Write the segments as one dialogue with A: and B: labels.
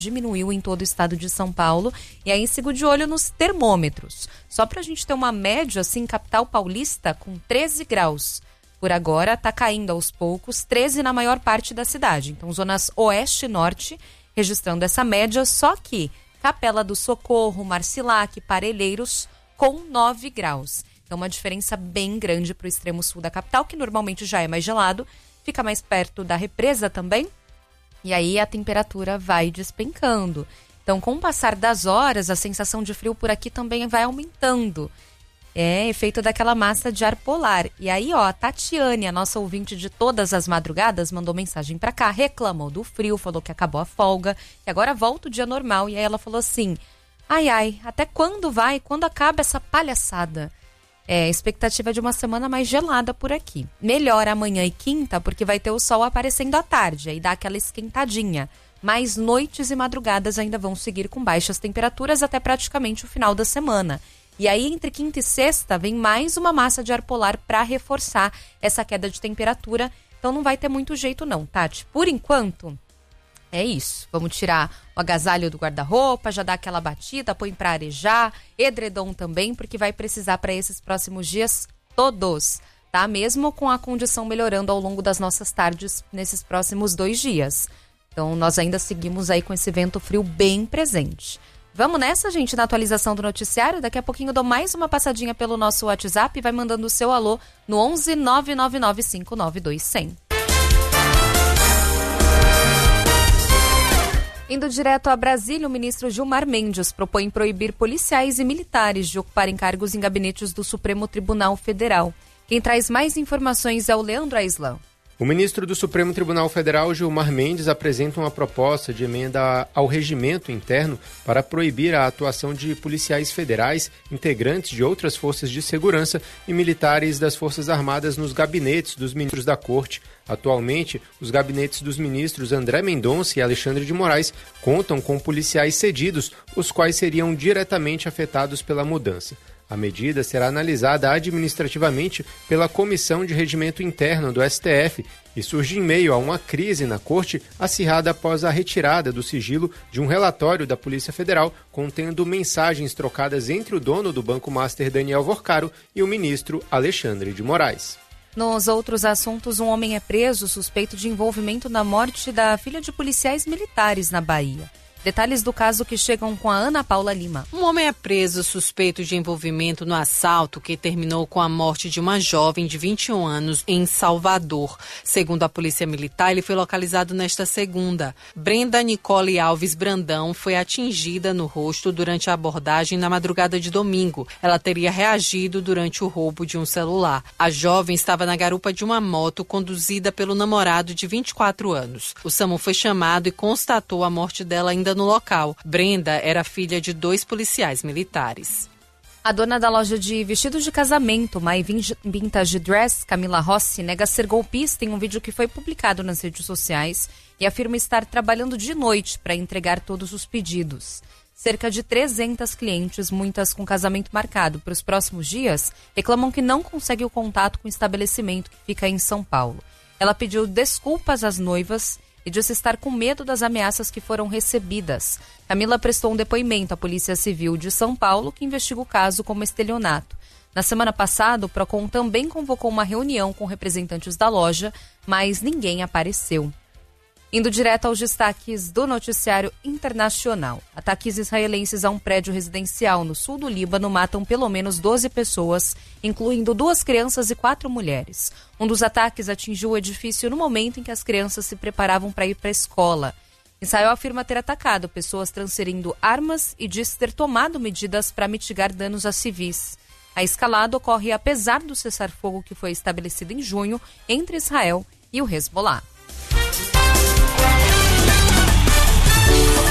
A: diminuiu em todo o estado de São Paulo. E aí sigo de olho nos termômetros. Só para a gente ter uma média, assim, capital paulista com 13 graus. Por agora está caindo aos poucos, 13 na maior parte da cidade. Então, zonas oeste e norte registrando essa média, só que Capela do Socorro, Marcilac, Parelheiros com 9 graus. Então, uma diferença bem grande para o extremo sul da capital, que normalmente já é mais gelado, fica mais perto da represa também. E aí a temperatura vai despencando. Então, com o passar das horas, a sensação de frio por aqui também vai aumentando. É efeito daquela massa de ar polar. E aí, ó, a Tatiane, a nossa ouvinte de todas as madrugadas, mandou mensagem pra cá, reclamou do frio, falou que acabou a folga, que agora volta o dia normal. E aí ela falou assim, ai, até quando vai? Quando acaba essa palhaçada? É, expectativa de uma semana mais gelada por aqui. Melhor amanhã e quinta, porque vai ter o sol aparecendo à tarde, aí dá aquela esquentadinha. Mas noites e madrugadas ainda vão seguir com baixas temperaturas até praticamente o final da semana. E aí, entre quinta e sexta, vem mais uma massa de ar polar para reforçar essa queda de temperatura. Então não vai ter muito jeito não, Tati. Por enquanto, é isso. Vamos tirar o agasalho do guarda-roupa, já dá aquela batida, põe para arejar, edredom também, porque vai precisar para esses próximos dias todos, tá? Mesmo com a condição melhorando ao longo das nossas tardes nesses próximos 2 dias. Então nós ainda seguimos aí com esse vento frio bem presente. Vamos nessa, gente, na atualização do noticiário. Daqui a pouquinho eu dou mais uma passadinha pelo nosso WhatsApp e vai mandando o seu alô no 11 999 592 100. Indo direto a Brasília, o ministro Gilmar Mendes propõe proibir policiais e militares de ocuparem cargos em gabinetes do Supremo Tribunal Federal. Quem traz mais informações é o Leandro Aislan.
B: O ministro do Supremo Tribunal Federal, Gilmar Mendes, apresenta uma proposta de emenda ao regimento interno para proibir a atuação de policiais federais, integrantes de outras forças de segurança e militares das Forças Armadas nos gabinetes dos ministros da Corte. Atualmente, os gabinetes dos ministros André Mendonça e Alexandre de Moraes contam com policiais cedidos, os quais seriam diretamente afetados pela mudança. A medida será analisada administrativamente pela Comissão de Regimento Interno do STF e surge em meio a uma crise na Corte acirrada após a retirada do sigilo de um relatório da Polícia Federal contendo mensagens trocadas entre o dono do Banco Master, Daniel Vorcaro, e o ministro Alexandre de Moraes.
A: Nos outros assuntos, um homem é preso suspeito de envolvimento na morte da filha de policiais militares na Bahia. Detalhes do caso que chegam com a Ana Paula Lima.
C: Um homem é preso suspeito de envolvimento no assalto que terminou com a morte de uma jovem de 21 anos em Salvador. Segundo a Polícia Militar, ele foi localizado nesta segunda. Brenda Nicole Alves Brandão foi atingida no rosto durante a abordagem na madrugada de domingo. Ela teria reagido durante o roubo de um celular. A jovem estava na garupa de uma moto conduzida pelo namorado de 24 anos. O SAMU foi chamado e constatou a morte dela ainda no local. Brenda era filha de 2 policiais militares.
A: A dona da loja de vestidos de casamento, My Vintage Dress, Camila Rossi, nega ser golpista em um vídeo que foi publicado nas redes sociais e afirma estar trabalhando de noite para entregar todos os pedidos. Cerca de 300 clientes, muitas com casamento marcado para os próximos dias, reclamam que não conseguem o contato com o estabelecimento que fica em São Paulo. Ela pediu desculpas às noivas e disse estar com medo das ameaças que foram recebidas. Camila prestou um depoimento à Polícia Civil de São Paulo, que investiga o caso como estelionato. Na semana passada, o Procon também convocou uma reunião com representantes da loja, mas ninguém apareceu. Indo direto aos destaques do noticiário internacional. Ataques israelenses a um prédio residencial no sul do Líbano matam pelo menos 12 pessoas, incluindo 2 crianças e 4 mulheres. Um dos ataques atingiu o edifício no momento em que as crianças se preparavam para ir para a escola. Israel afirma ter atacado pessoas transferindo armas e diz ter tomado medidas para mitigar danos a civis. A escalada ocorre apesar do cessar-fogo que foi estabelecido em junho entre Israel e o Hezbollah.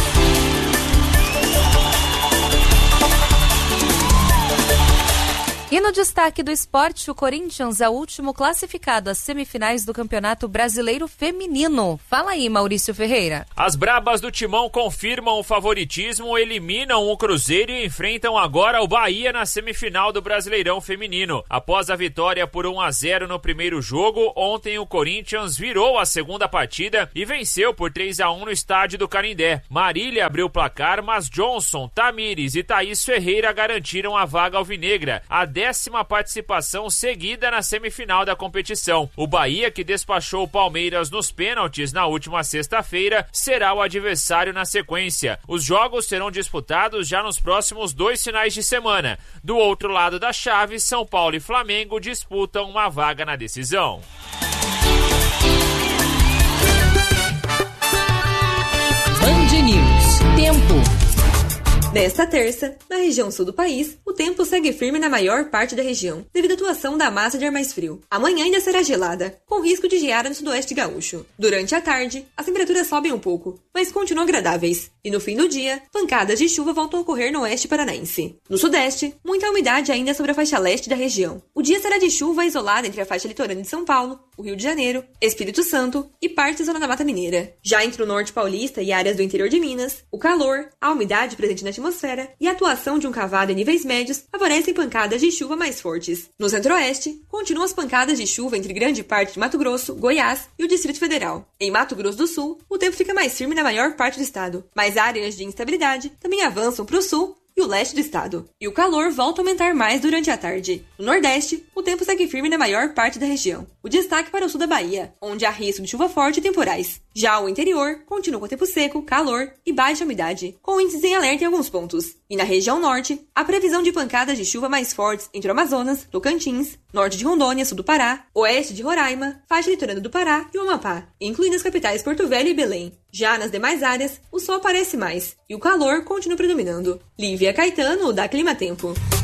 A: E E no destaque do esporte, o Corinthians é o último classificado às semifinais do Campeonato Brasileiro Feminino. Fala aí, Maurício Ferreira.
D: As brabas do Timão confirmam o favoritismo, eliminam o Cruzeiro e enfrentam agora o Bahia na semifinal do Brasileirão Feminino. Após a vitória por 1-0 no primeiro jogo, ontem o Corinthians virou a segunda partida e venceu por 3-1 no estádio do Canindé. Marília abriu o placar, mas Johnson, Tamires e Thaís Ferreira garantiram a vaga alvinegra. A 10ª participação seguida na semifinal da competição. O Bahia, que despachou o Palmeiras nos pênaltis na última sexta-feira, será o adversário na sequência. Os jogos serão disputados já nos próximos 2 finais de semana. Do outro lado da chave, São Paulo e Flamengo disputam uma vaga na decisão.
E: Band News. Tempo.
F: Nesta terça, na região sul do país, o tempo segue firme na maior parte da região, devido à atuação da massa de ar mais frio. Amanhã ainda será gelada, com risco de geada no sudoeste gaúcho. Durante a tarde, as temperaturas sobem um pouco, mas continuam agradáveis. E no fim do dia, pancadas de chuva voltam a ocorrer no oeste paranaense. No sudeste, muita umidade ainda sobre a faixa leste da região. O dia será de chuva isolada entre a faixa litorânea de São Paulo, o Rio de Janeiro, Espírito Santo e parte da zona da Mata Mineira. Já entre o norte paulista e áreas do interior de Minas, o calor, a umidade presente na atmosfera e a atuação de um cavado em níveis médios favorecem pancadas de chuva mais fortes. No centro-oeste, continuam as pancadas de chuva entre grande parte de Mato Grosso, Goiás e o Distrito Federal. Em Mato Grosso do Sul, o tempo fica mais firme na maior parte do estado, mas áreas de instabilidade também avançam para o sul e o leste do estado. E o calor volta a aumentar mais durante a tarde. No Nordeste, o tempo segue firme na maior parte da região. O destaque para o sul da Bahia, onde há risco de chuva forte e temporais. Já o interior continua com tempo seco, calor e baixa umidade, com índices em alerta em alguns pontos. E na região norte, a previsão de pancadas de chuva mais fortes entre o Amazonas, Tocantins, norte de Rondônia, sul do Pará, oeste de Roraima, faixa litorânea do Pará e o Amapá, incluindo as capitais Porto Velho e Belém. Já nas demais áreas, o sol aparece mais e o calor continua predominando. Lívia Caetano, da Clima Tempo.